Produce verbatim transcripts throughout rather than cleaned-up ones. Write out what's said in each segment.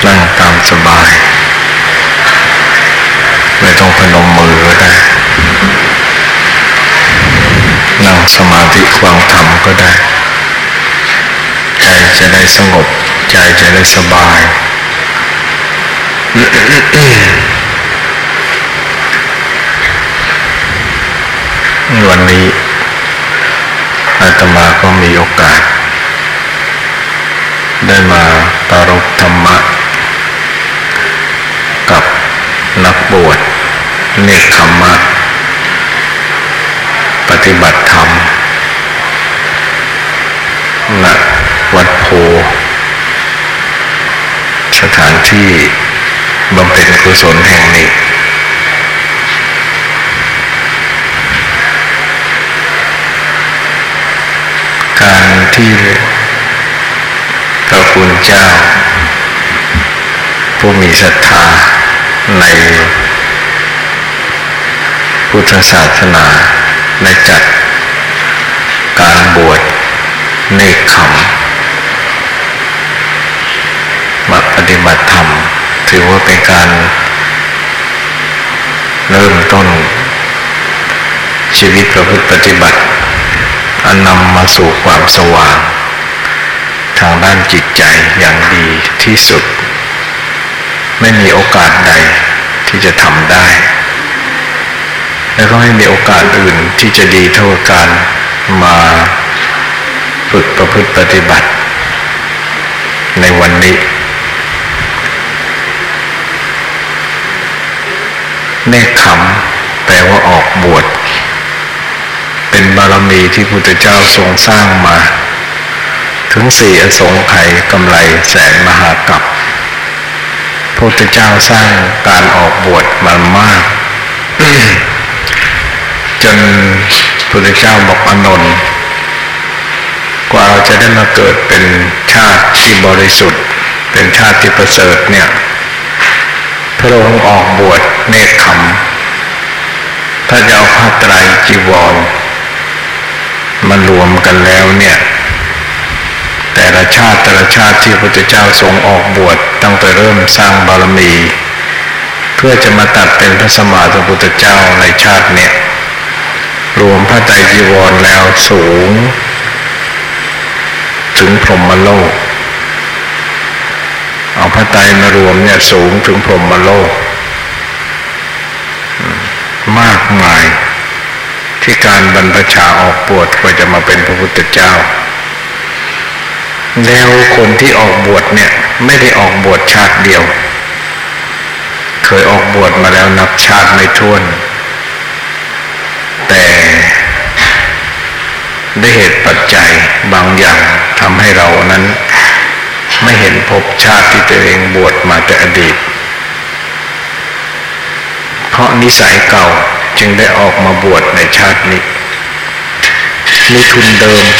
นั่งตามสบายไม่ต้องพนมมือก็ได้นั่งสมาธิฟังธรรมก็ได้ใจจะได้สงบใจจะได้สบายวันนี้อาตมาก็มีโอกาสได้มาปรารภธรรมะกับนักบวชเนกขัมมะปฏิบัติธรรมณวัดโพสถานที่บำเพ็ญกุศลแห่งนี้การที่พระคุณเจ้าผู้มีศรัทธาในพุทธศาสนาได้จัดการบวชเนกขัมมาปฏิบัติธรรมถือว่าเป็นการเริ่มต้นชีวิตประพฤติปฏิบัติอันนำมาสู่ความสว่างทางด้านจิตใจอย่างดีที่สุดไม่มีโอกาสใดที่จะทำได้และก็ไม่มีโอกาสอื่นที่จะดีเท่าการมาฝึกประพฤติปฏิบัติในวันนี้เนกขัมแปลว่าออกบวชเป็นบารมีที่พุทธเจ้าทรงสร้างมาถึงสี่อสงไขยกำไรแสนมหากัปพระพุทธเจ้าสร้างการออกบวชมามาก จนพระพุทธเจ้าบอกอานนท์กว่าเราจะได้มาเกิดเป็นชาติที่บริสุทธิ์เป็นชาติที่ประเสริฐเนี่ยพระองค์ออกบวชเนกขัมถ้าจะเอาผ้าไตรจีวรมารวมกันแล้วเนี่ยแต่ละชาติแต่ละชาติที่พระพุทธเจ้าทรงออกบวชตั้งแต่เริ่มสร้างบารมีเพื่อจะมาตัดเป็นพระสัมมาสัมพุทธเจ้าในชาติเนี่ยรวมพระไตรจีวรแล้วสูงถึงพรหมโลกเอาพระไตรมารวมเนี่ยสูงถึงพรหมโลกมากมายที่การบรรพชาออกบวชกว่าจะมาเป็นพระพุทธเจ้าแล้วคนที่ออกบวชเนี่ยไม่ได้ออกบวชชาติเดียวเคยออกบวชมาแล้วนับชาติไม่ถ้วนแต่ได้เหตุปัจจัยบางอย่างทำให้เรานั้นไม่เห็นภพชาติที่ตัวเองบวชมาแต่อดีตเพราะนิสัยเก่าจึงได้ออกมาบวชในชาตินี้มีทุนเดิม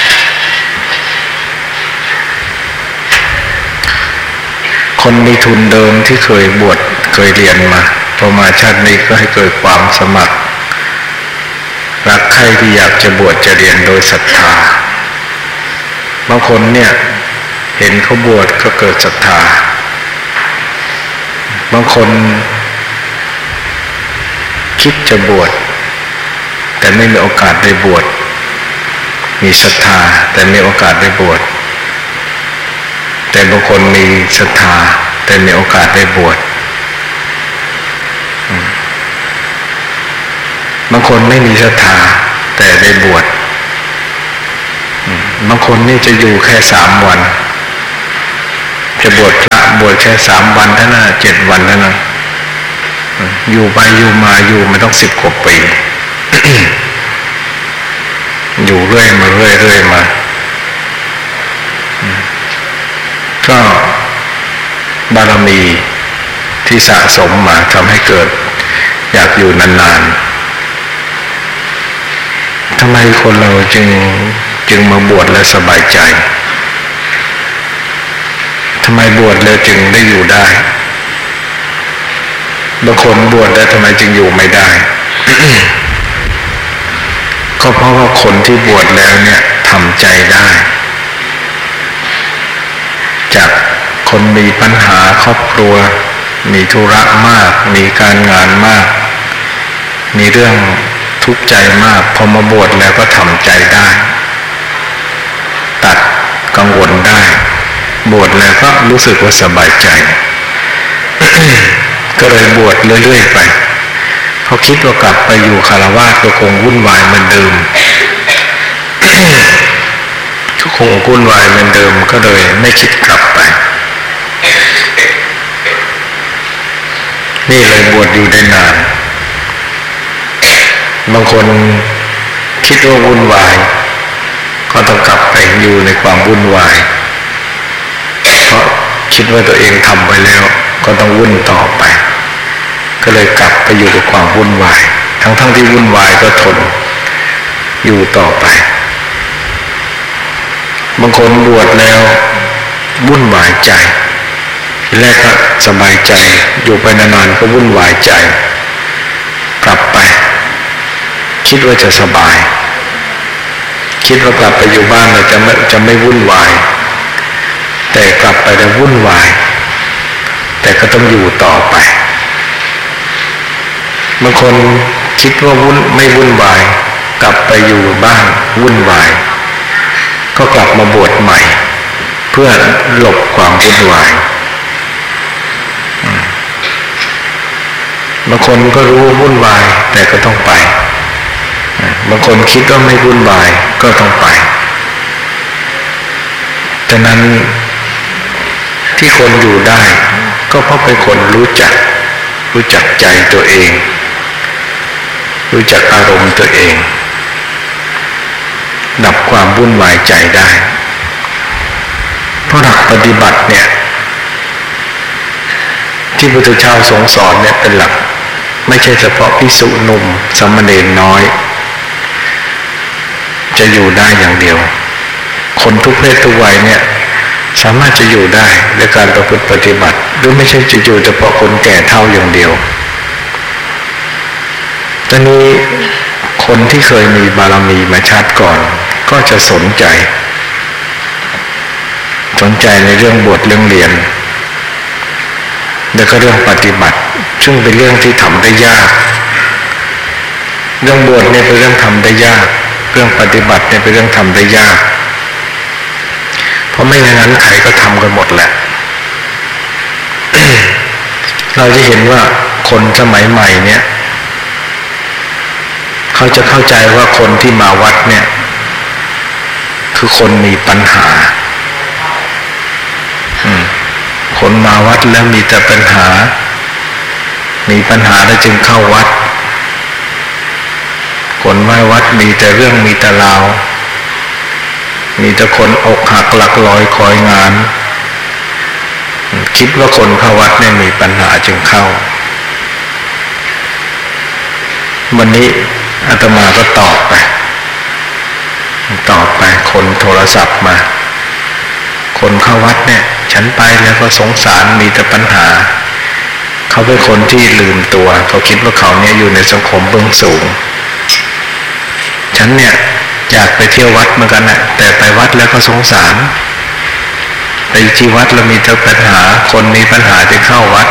คนมีทุนเดิมที่เคยบวชเคยเรียนมาพอมาชาตินี้ก็ให้เกิดความสมัครรักใครที่อยากจะบวชจะเรียนโดยศรัทธาบางคนเนี่ยเห็นเขาบวชก็เกิดศรัทธาบางคนคิดจะบวชแต่ไม่มีโอกาสได้บวชมีศรัทธาแต่ไม่มีโอกาสได้บวชแต่บางคนมีศรัทธาแต่มีโอกาสได้บวชบางคนไม่มีศรัทธาแต่ได้บวชบางคนนี่จะอยู่แค่สามวันจะบวชพระบวชแค่สามวันเท่านั้นเจ็ดวันเท่านั้นอยู่ไปอยู่มาอยู่มาต้องสิบกว่าปี อยู่เรื่อยมาเรื่อยเรื่อยมาก็บารมีที่สะสมมาทำให้เกิดอยากอยู่นานๆทำไมคนเราจึงจึงมาบวชและสบายใจทำไมบวชแล้วจึงได้อยู่ได้บางคนบวชแล้วทำไมจึงอยู่ไม่ได้ ก็เพราะว่าคนที่บวชแล้วเนี่ยทำใจได้จากคนมีปัญหาครอบครัวมีธุระมากมีการงานมากมีเรื่องทุกข์ใจมากพอมาบวชแล้วก็ทำใจได้ตัดกังวลได้บวชแล้วก็รู้สึกว่าสบายใจ ก็เลยบวชเรื่อยๆไปเพราะคิดว่ากลับไปอยู่คฤหัสถ์ก็คงวุ่นวายเหมือนเดิม ก็คงวุ่นวายเหมือนเดิมก็เลยไม่คิดกลับไปนี่เลยบวชอยู่ได้นานบางคนคิดว่าวุ่นวายก็ต้องกลับไปอยู่ในความวุ่นวายเพราะคิดว่าตัวเองทำไปแล้วก็ต้องวุ่นต่อไปก็เลยกลับไปอยู่กับความวุ่นวายทั้งๆ ท, ที่วุ่นวายก็ทนอยู่ต่อไปบางคนบวชแล้ววุ่นวายใจแรกก็สบายใจอยู่ไปนานๆก็วุ่นวายใจกลับไปคิดว่าจะสบายคิดว่ากลับไปอยู่บ้านเราจะไม่จะไม่วุ่นวายแต่กลับไปแล้ววุ่นวายแต่ก็ต้องอยู่ต่อไปบางคนคิดว่าวุ่นไม่วุ่นวายกลับไปอยู่บ้านวุ่นวายก็กลับมาบวชใหม่เพื่อหลบความวุ่นวายบางคนก็รู้วุ่นวายแต่ก็ต้องไปบางคนคิดว่าไม่วุ่นวายก็ต้องไปฉะนั้นที่คนอยู่ได้ก็เพราะเป็นคนรู้จักรู้จักใจตัวเองรู้จักอารมณ์ตัวเองดับความวุ่นวายใจได้เพราะหลักปฏิบัติเนี่ยที่พระพุทธเจ้าทรงสอนเนี่ยเป็นหลักไม่ใช่เฉพาะภิกษุหนุ่มสามเณรน้อยจะอยู่ได้อย่างเดียวคนทุกเพศทุกวัยเนี่ยสามารถจะอยู่ได้ด้วยการประพฤติปฏิบัติหรือไม่ใช่จะอยู่เฉพาะคนแก่เฒ่าอย่างเดียวตอนนี้คนที่เคยมีบารมีมาชาติก่อนก็จะสนใจสนใจในเรื่องบวชเรื่องเรียนแล้วก็เรื่องปฏิบัติซึ่งเป็นเรื่องที่ทำได้ยากเรื่องบวชเนี่ยเป็นเรื่องทำได้ยากเรื่องปฏิบัติเนี่ยเป็นเรื่องทำได้ยากเพราะไม่อย่างนั้นใครก็ทำกันหมดแหละ เราจะเห็นว่าคนสมัยใหม่เนี่ยเขาจะเข้าใจว่าคนที่มาวัดเนี่ยคือคนมีปัญหาคนมาวัดแล้วมีแต่ปัญหามีปัญหาแล้วจึงเข้าวัดคนมาวัดมีแต่เรื่องมีแต่ราวมีแต่คนอกหักหลักลอยคอยงานคิดว่าคนเข้าวัดเนี่ยมีปัญหาจึงเข้าวันนี้อาตมาก็ตอบไปตอบไปคนโทรศัพท์มาคนเข้าวัดเนี่ยฉันไปแล้วก็สงสารมีแต่ปัญหาเขาเป็นคนที่ลืมตัวเขาคิดว่าเขาเนี่ยอยู่ในสังคมเบื้องสูงฉันเนี่ยอยากไปเที่ยววัดเหมือนกันนะแต่ไปวัดแล้วก็สงสารไปที่วัดแล้วมีแต่ปัญหาคนมีปัญหาที่เข้าวัด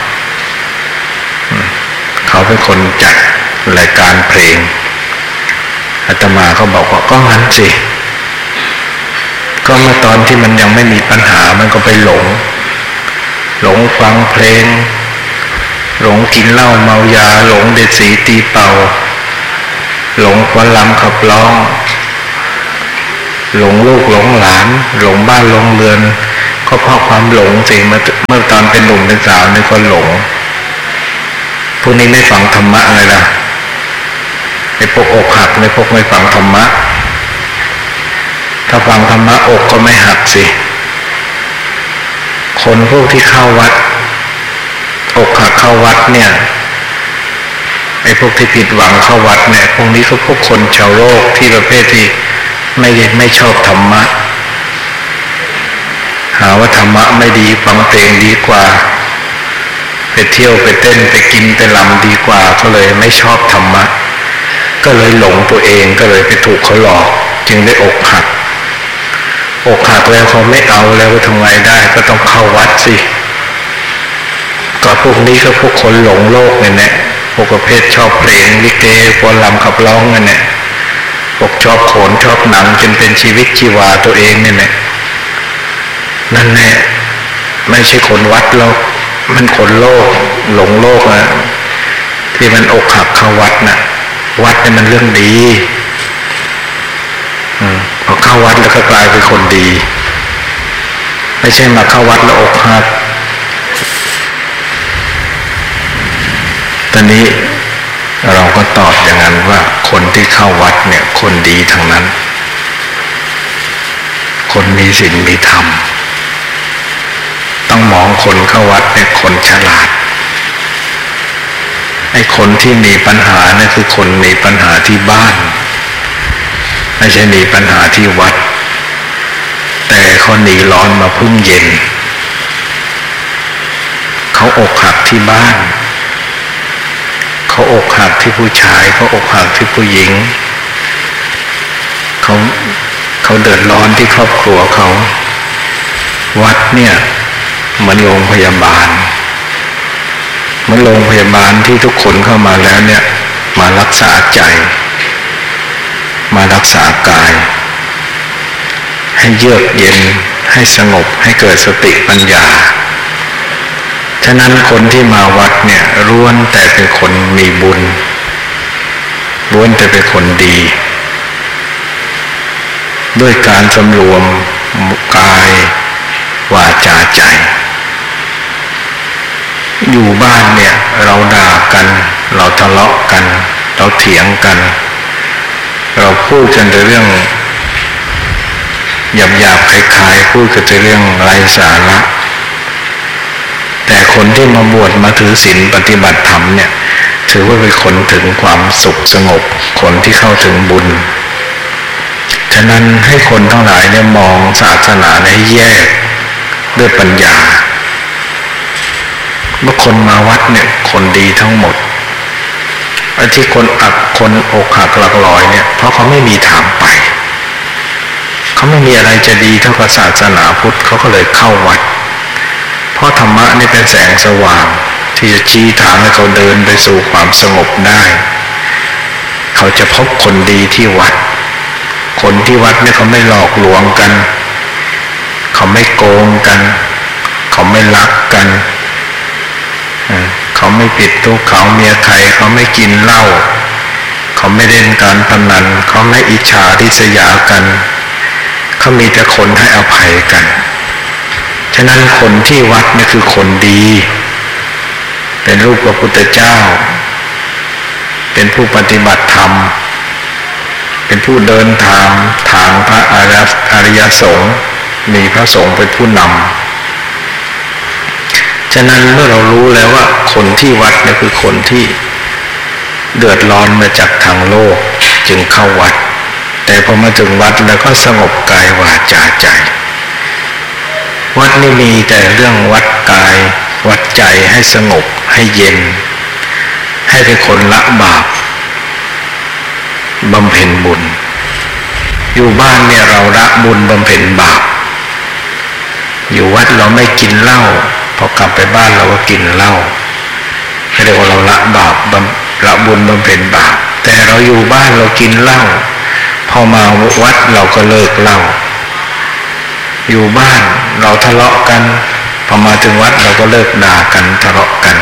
เขาเป็นคนจัดรายการเพลงอาตมาก็บอกว่าก็งั้นสิก็เมื่อตอนที่มันยังไม่มีปัญหามันก็ไปหลงหลงฟังเพลงหลงกินเหล้าเมายาหลงเด็ดสีตีเป่าหลงฟ้อนรำขับร้องหลงลูกหลงหลานหลงบ้านหลงเรือนก็เพราะความหลงสิเมื่อเมื่อตอนเป็นหนุ่มเป็นสาวนี่ก็หลงพวกนี้ไม่ฟังธรรมะเลยนะไอ้พวกอกหักในพวกไม่ฟังธรรมะถ้าฟังธรรมะอกก็ไม่หักสิคนพวกที่เข้าวัดอกหักเข้าวัดเนี่ยไอ้พวกที่ผิดหวังเข้าวัดเนี่ยพวกนี้ก็พวกคนชาวโลกที่ประเภทที่ไม่ไม่ชอบธรรมะหาว่าธรรมะไม่ดีฟังเพลงดีกว่าไปเที่ยวไปเต้นไปกินไปรำดีกว่าก็เลยไม่ชอบธรรมะก็เลยหลงตัวเองก็เลยไปถูกเขาหลอกจึงได้อกหักอกหักแล้วเขาไม่เอาแล้วทำไงได้ก็ต้องเข้าวัดสิก็พวกนี้ก็พวกคนหลงโลกเนี่ยแหละพวกประเภทชอบเพลงลิเกพวกลำขับร้องนั่นแหละพวกชอบโขนชอบหนังจนเป็นชีวิตชีวาตัวเองเนี่ยแหละนั่นแหละไม่ใช่คนวัดหรอกมันคนโลกหลงโลกนะที่มันอกหักเข้าวัดน่ะวัดเนี่ยมันเรื่องดีอืมพอเข้าวัดแล้วก็กลายเป็นคนดีไม่ใช่มาเข้าวัดแล้วอกหักตอนนี้เราก็ตอบอย่างนั้นว่าคนที่เข้าวัดเนี่ยคนดีทั้งนั้นคนมีศีลมีธรรมต้องมองคนเข้าวัดเนี่ยคนฉลาดไอ้คนที่มีปัญหาเนี่ยคือคนมีปัญหาที่บ้านไม่ใช่มีปัญหาที่วัดแต่เขาหนีร้อนมาพึ่งเย็นเขาอกหักที่บ้านเขาอกหักที่ผู้ชายเขาอกหักที่ผู้หญิงเขาเขาเดือดร้อนที่ครอบครัวเขาวัดเนี่ยเหมือนโรงพยาบาลเหมือนโรงพยาบาลที่ทุกคนเข้ามาแล้วเนี่ยมารักษาใจมารักษากายให้เยือกเย็นให้สงบให้เกิดสติปัญญาฉะนั้นคนที่มาวัดเนี่ยล้วนแต่เป็นคนมีบุญล้วนแต่เป็นคนดีด้วยการสำรวมกายวาจาใจอยู่บ้านเนี่ยเราด่ากันเราทะเลาะกันเราเถียงกันเราพูดกันแต่เรื่องหยาบๆคล้ายๆพูดกันแต่เรื่องไร้สาระแต่คนที่มาบวชมาถือศีลปฏิบัติธรรมเนี่ยถือว่าเป็นคนถึงความสุขสงบคนที่เข้าถึงบุญฉะนั้นให้คนทั้งหลายเนี่ยมองศาสนาให้แยกด้วยปัญญาเมื่อคนมาวัดเนี่ยคนดีทั้งหมดไอ้ที่คนอักคนอกหักหลักลอยเนี่ยเพราะเขาไม่มีทางไปเขาไม่มีอะไรจะดีเท่ากับศาสนาพุทธเขาก็เลยเข้าวัดเพราะธรรมะนี่เป็นแสงสว่างที่จะชี้ทางให้เขาเดินไปสู่ความสงบได้เขาจะพบคนดีที่วัดคนที่วัดเนี่ยเขาไม่หลอกลวงกันเขาไม่โกงกันเขาไม่ลักกันเขาไม่ปิดตู้เขาเมียใครเขาไม่กินเหล้าเขาไม่เล่นการพนันเขาไม่อิจฉาริษยากันเขามีแต่คนให้อภัยกันฉะนั้นคนที่วัดนี่คือคนดีเป็นรูปพระพุทธเจ้าเป็นผู้ปฏิบัติธรรมเป็นผู้เดินทางทางพระอริยสงฆ์มีพระสงฆ์เป็นผู้นำฉะนั้นเมื่อเรารู้แล้วว่าคนที่วัดเนี่ยคือคนที่เดือดร้อนมาจากทางโลกจึงเข้าวัดแต่พอมาถึงวัดแล้วก็สงบกายวาจาใจวัดนี่มีแต่เรื่องวัดกายวัดใจให้สงบให้เย็นให้เป็นคนละบาปบำเพ็ญบุญอยู่บ้านเนี่ยเราละบุญบำเพ็ญบาปอยู่วัดเราไม่กินเหล้าพอกลับไปบ้านเราก็กินเหล้าเรียกว่าเราละบาปละบุญบำเพ็ญบาปแต่เราอยู่บ้านเรากินเหล้าพอมาวัดเราก็เลิกเหล้าอยู่บ้านเราทะเลาะกันพอมาถึงวัดเราก็เลิกด่ากันทะเลาะกัน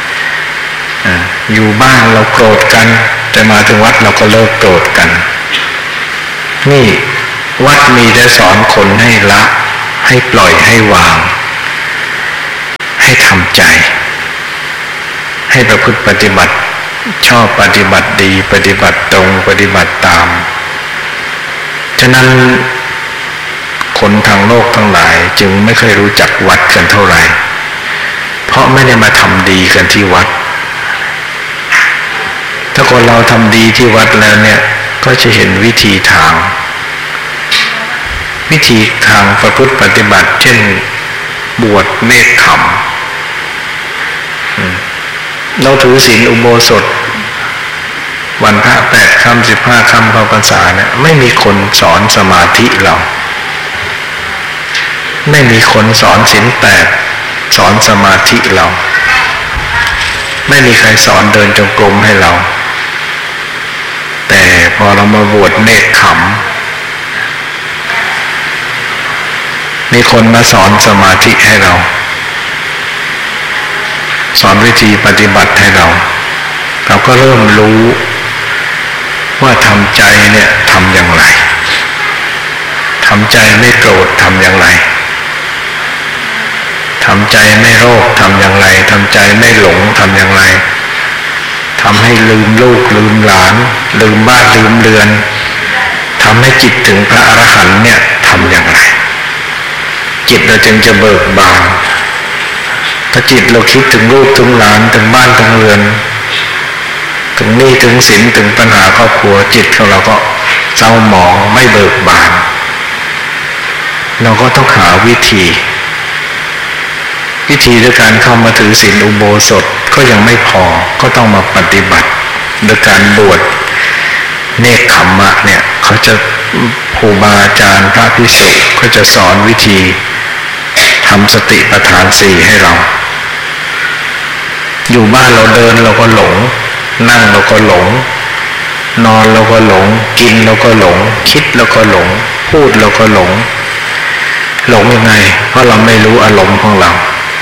อยู่บ้านเราโกรธกันแต่มาถึงวัดเราก็เลิกโกรธกันนี่วัดมีแต่สอนคนให้ละให้ปล่อยให้วางให้ทำใจให้ประพฤติปฏิบัติชอบปฏิบัติดีปฏิบัติตรงปฏิบัติตามฉะนั้นคนทางโลกทั้งหลายจึงไม่เคยรู้จักวัดกันเท่าไหร่เพราะไม่ได้มาทำดีกันที่วัดถ้าคนเราทำดีที่วัดแล้วเนี่ยก็จะเห็นวิธีทางวิธีทางประพฤติปฏิบัติเช่นบวชเนกขัมเราถือศีลอุโบสถวันพระแปดค่ำสิบห้าค่ำเข้าพรรษาเนี่ยไม่มีคนสอนสมาธิเราไม่มีคนสอนศีลแปดสอนสมาธิเราไม่มีใครสอนเดินจงกรมให้เราแต่พอเรามาบวชเนกขำมีคนมาสอนสมาธิให้เราสอนวิธีปฏิบัติให้เราเราก็เริ่มรู้ว่าทำใจเนี่ยทำอย่างไรทำใจไม่โกรธทำอย่างไรทำใจไม่โลภทำอย่างไรทำใจไม่หลงทำอย่างไรทำให้ลืมลูกลืมหลานลืมบ้านลืมเรือนทำให้จิตถึงพระอรหันต์เนี่ยทำอย่างไรจิตเราจึงจะเบิกบานถ้าจิตเราคิดถึงลูกถึงหลานถึงบ้านถึงเรือนถึงหนี้ถึงสินถึงปัญหาครอบครัวจิตของเราก็เศร้าหมองไม่เบิกบานเราก็ต้องหาวิธีวิธีด้วยการเข้ามาถือศีลอุโบสถก็ยังไม่พอก็ต้องมาปฏิบัติโดยการบวชเนกขัมมะเนี่ยเขาจะครูบาอาจารย์พระภิกษุก็จะสอนวิธีทำสติปัฏฐานสี่ให้เราอยู่บ้านเราเดินเราก็หลงนั่งเราก็หลงนอนเราก็หลงกินเราก็หลงคิดเราก็หลงพูดเราก็หลงหลงยังไงเพราะเราไม่รู้อารมณ์ของเรา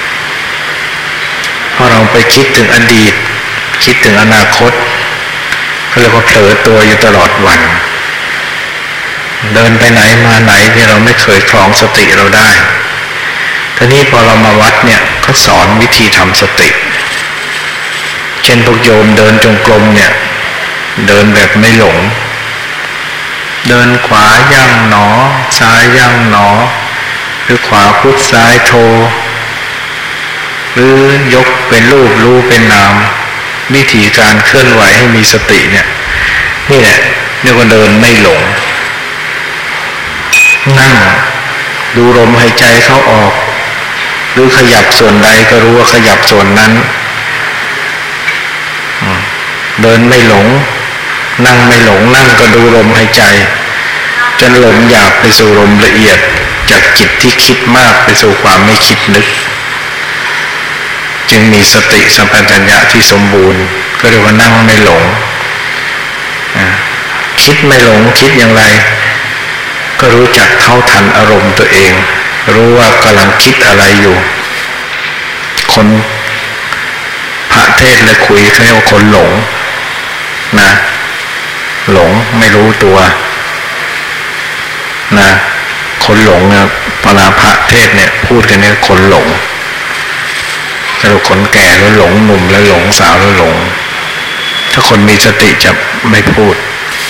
เพราะเราไปคิดถึงอดีตคิดถึงอนาคตก็เลยก็เผลอตัวอยู่ตลอดวันเดินไปไหนมาไหนที่เราไม่เคยคล้องสติเราได้ทีนี้พอเรามาวัดเนี่ยก็สอนวิธีทำสติเช่นพวกโยมเดินจงกรมเนี่ยเดินแบบไม่หลงเดินขวาย่างหนอซ้ายย่างหนอหรือขวาพุทธซ้ายโทหรือยกเป็นรูปรู้เป็นนามวิธีการเคลื่อนไหวให้มีสติเนี่ยนี่แหละเรียกว่าเดินไม่หลงนั่งดูลมหายใจเข้าออกหรือขยับส่วนใดก็รู้ว่าขยับส่วนนั้นเดินไม่หลงนั่งไม่หลงนั่งก็ดูลมหายใจจนลมหยาบไปสู่ลมละเอียดจากจิตที่คิดมากไปสู่ความไม่คิดนึกจึงมีสติสัมปชัญญะที่สมบูรณ์ก็เรียกว่านั่งไม่หลงคิดไม่หลงคิดอย่างไรก็รู้จักเท่าทันอารมณ์ตัวเองรู้ว่ากำลังคิดอะไรอยู่คนพระเทศและคุยเขาเรียกว่าคนหลงนะหลงไม่รู้ตัวนะคนหลงเนี่ยเวลาพระเทศเนี่ยพูดกันเนี่ยคนหลงสรุปคนแก่แล้วหลงหนุ่มแล้วหลงสาวแล้วหลงถ้าคนมีสติจะไม่พูด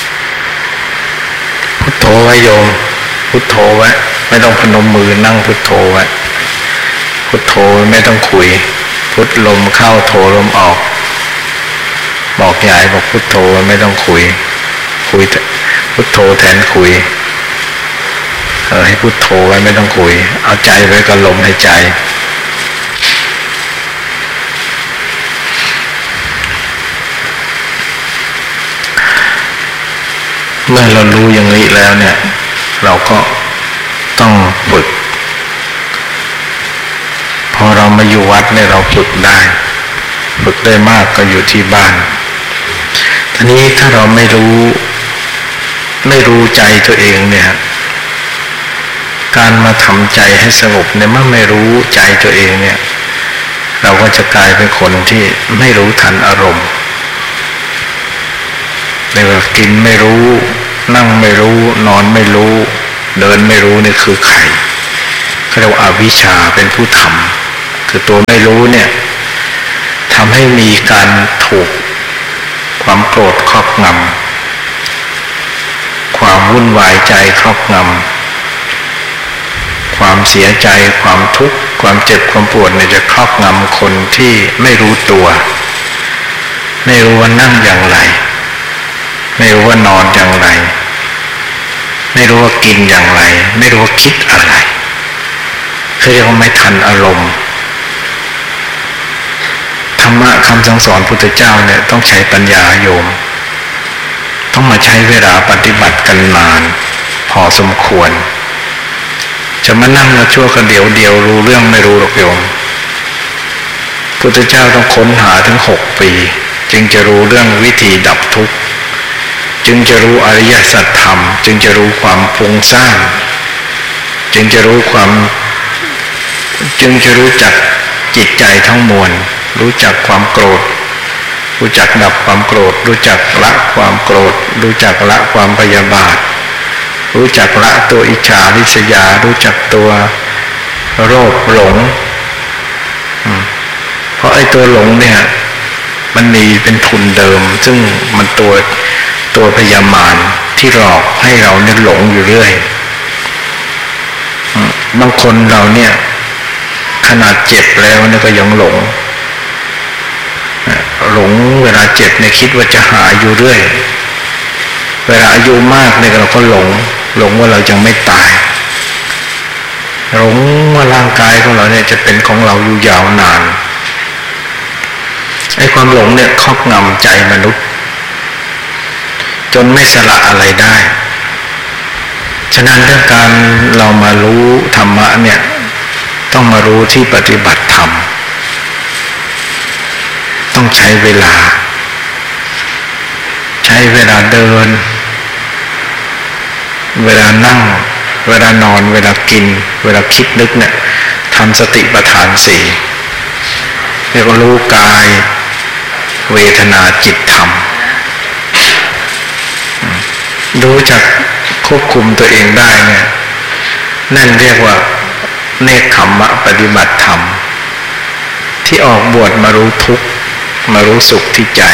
พุทโธไว้โยมพุทโธไว้ไม่ต้องพนมมือนั่งพุทโธไว้พุทโธไม่ต้องคุยพุทลมเข้าโธลมออกบอกยายบอกพุทโธไม่ต้องคุยคุยพุทโธแทนคุยเออให้พุทโธไว้ไม่ต้องคุยเอาใจไว้กับลมหายใจเมื่อเรารู้อย่างนี้แล้วเนี่ยเราก็ต้องฝึกพอเรามาอยู่วัดเนี่ยเราฝึกได้ฝึกได้มากก็อยู่ที่บ้านทีนี้ถ้าเราไม่รู้ไม่รู้ใจตัวเองเนี่ยการมาทำใจให้สงบเนี่ยเมื่อไม่รู้ใจตัวเองเนี่ยเราก็จะกลายเป็นคนที่ไม่รู้ทันอารมณ์เรียกว่ากินไม่รู้นั่งไม่รู้นอนไม่รู้เดินไม่รู้นี่คือใครเขาเรียกว่าอวิชชาเป็นผู้ทำคือตัวไม่รู้เนี่ยทำให้มีการถูกความโกรธครอบงำความวุ่นวายใจครอบงำความเสียใจความทุกข์ความเจ็บความปวดเนี่ยจะครอบงำคนที่ไม่รู้ตัวไม่รู้ว่านั่งอย่างไรไม่รู้ว่านอนอย่างไรไม่รู้ว่ากินอย่างไรไม่รู้ว่าคิดอะไรเขาเรียกว่าไม่ทันอารมณ์ธรรมะคำสั่งสอนพุทธเจ้าเนี่ยต้องใช้ปัญญาโยมต้องมาใช้เวลาปฏิบัติกันนานพอสมควรจะมานั่งมาชั่วกระเดียวเดียวรู้เรื่องไม่รู้หรอกโยมพุทธเจ้าต้องค้นหาถึงหกปีจึงจะรู้เรื่องวิธีดับทุกข์จึงจะรู้อริยสัจธรรมจึงจะรู้ความฟุ้งซ่านจึงจะรู้ความจึงจะรู้จักจิตใจทั้งมวลรู้จักความโกรธรู้จักดับความโกรธรู้จักละความโกรธรู้จักละความพยาบาทรู้จักละตัวอิจฉาริษยารู้จักตัวโรคหลงเพราะไอ้ตัวหลงเนี่ยมันมีเป็นทุนเดิมซึ่งมันตัวตัวพยามารที่หลอกให้เราเนี่ยหลงอยู่เรื่อยบางคนเราเนี่ยขนาดเจ็บแล้วเนี่ยก็ยังหลงหลงเวลาเจ็บเนี่ยคิดว่าจะหายอยู่เรื่อยเวลาอายุมากเนี่ยเราก็หลงหลงว่าเรายังไม่ตายหลงว่าร่างกายของเราเนี่ยจะเป็นของเราอยู่ยาวนานไอ้ความหลงเนี่ยครอบงำใจมนุษย์จนไม่สละอะไรได้ฉะนั้นเรื่องการเรามารู้ธรรมะเนี่ยต้องมารู้ที่ปฏิบัติธรรมต้องใช้เวลาใช้เวลาเดินเวลานั่งเวลานอนเวลากินเวลาคิดนึกเนี่ยทำสติปัฏฐานสี่เรียกว่ารู้กายเวทนาจิตธรรมรู้จักควบคุมตัวเองได้เนี่ยนั่นเรียกว่าเนกขัมมะปฏิบัติธรรมที่ออกบวชมารู้ทุกข์มารู้สุขที่ใจ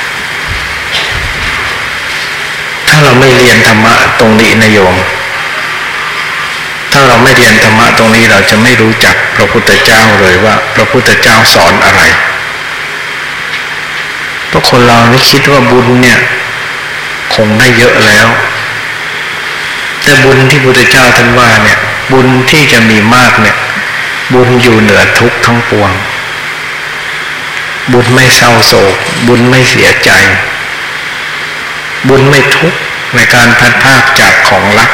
ถ้าเราไม่เรียนธรรมะตรงนี้นะโยมถ้าเราไม่เรียนธรรมะตรงนี้เราจะไม่รู้จักพระพุทธเจ้าเลยว่าพระพุทธเจ้าสอนอะไรเพราะคนเรานี่คิดว่าบุญเนี่ยคงได้เยอะแล้วแต่บุญที่พระพุทธเจ้าท่านว่าเนี่ยบุญที่จะมีมากเนี่ยบุญอยู่เหนือทุกข์ทั้งปวงบุญไม่เศร้าโศกบุญไม่เสียใจบุญไม่ทุกข์ในการพัดพรากจากของรัก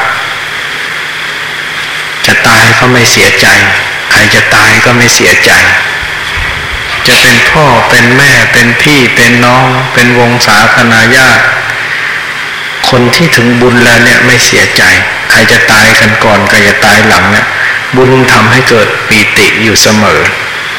จะตายก็ไม่เสียใจใครจะตายก็ไม่เสียใจจะเป็นพ่อเป็นแม่เป็นพี่เป็นน้องเป็นวงศาคณาญาติคนที่ถึงบุญแล้วเนี่ยไม่เสียใจใครจะตายกันก่อนใครจะตายหลังเนี่ยบุญทำให้เกิดปีติอยู่เสมอ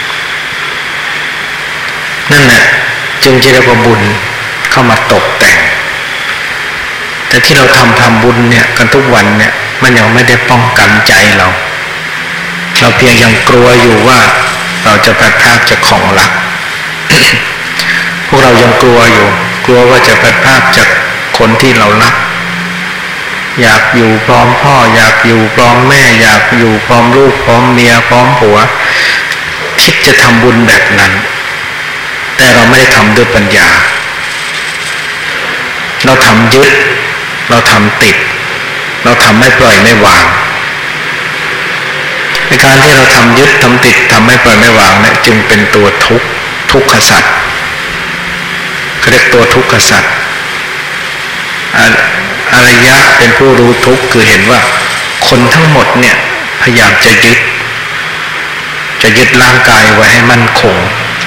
นั่นแหละจึงจะเรียกว่าบุญเข้ามาตกแต่งแต่ที่เราทำทำบุญเนี่ยกันทุกวันเนี่ยมันยังไม่ได้ป้องกันใจเราเราเพียงยังกลัวอยู่ว่าเราจะพลาดพลาดจากของรัก พวกเรายังกลัวอยู่กลัวว่าจะพลาดพลาดจากคนที่เรารักอยากอยู่พร้อมพ่ออยากอยู่พร้อมแม่อยากอยู่พร้อมลูกพร้อมเมียพร้อมผัวคิดจะทำบุญแบบนั้นแต่เราไม่ได้ทำด้วยปัญญาเราทำยึดเราทำติดเราทำไม่ปล่อยไม่วางในการที่เราทำยึดทำติดทำไม่ปล่อยไม่วางเนี่ยจึงเป็นตัวทุกข์ทุกขสัตว์เขาเรียกตัวทุกขสัตว์อริยะเป็นผู้รู้ทุกข์คือเห็นว่าคนทั้งหมดเนี่ยพยายามจะยึดจะยึดร่างกายไว้ให้มั่นคง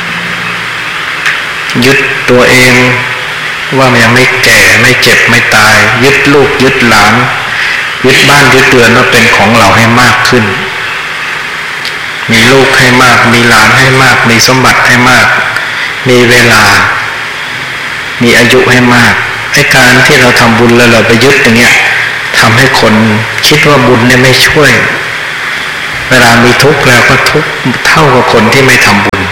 ยึดตัวเองว่ามันยังไม่แก่ไม่เจ็บไม่ตายยึดลูกยึดหลานยึดบ้านยึดเรือนว่าเป็นของเราให้มากขึ้นมีลูกให้มากมีหลานให้มากมีสมบัติให้มากมีเวลามีอายุให้มากไอ้การที่เราทำบุญแล้วเราไปยึดอย่างเงี้ยทำให้คนคิดว่าบุญเนี่ยไม่ช่วยเวลามีทุกข์แล้วก็ทุกข์เท่ากับคนที่ไม่ทำบุญ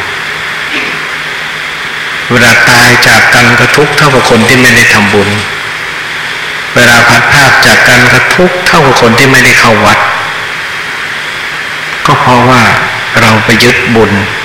เวลาตายจากกันก็ทุกข์เท่ากับคนที่ไม่ได้ทำบุญเวลาพัดพรากจากกันก็ทุกข์เท่ากับคนที่ไม่ได้เข้าวัดก็เพราะว่าเราไปยึดบุญ